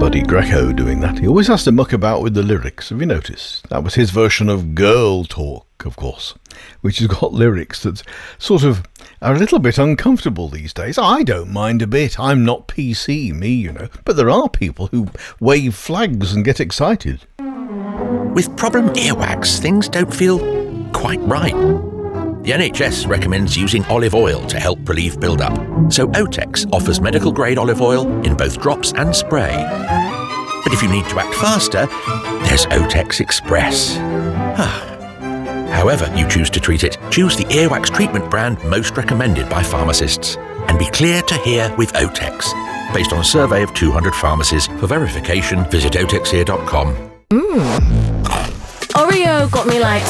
Buddy Greco doing that. He always has to muck about with the lyrics, have you noticed? That was his version of Girl Talk, of course, which has got lyrics that sort of are a little bit uncomfortable these days. I don't mind a bit. I'm not PC, me, you know. But there are people who wave flags and get excited. With problem earwax, things don't feel quite right. The NHS recommends using olive oil to help relieve build-up, so Otex offers medical-grade olive oil in both drops and spray. But if you need to act faster, there's Otex Express. However you choose to treat it, choose the earwax treatment brand most recommended by pharmacists. And be clear to hear with Otex. Based on a survey of 200 pharmacies. For verification, visit otexear.com. Oreo got me like